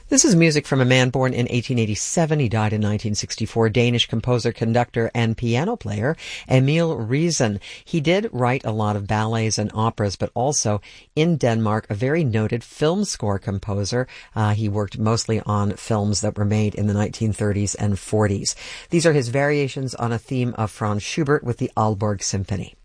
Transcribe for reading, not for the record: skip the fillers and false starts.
This is music from a man born in 1887. He died in 1964. Danish composer, conductor, and piano player Emil Riisen. He did write a lot of ballets and operas, but also in Denmark, a very noted film score composer. He worked mostly on films that were made in the 1930s and 40s. These are his variations on a theme of Franz Schubert with the Aalborg Symphony.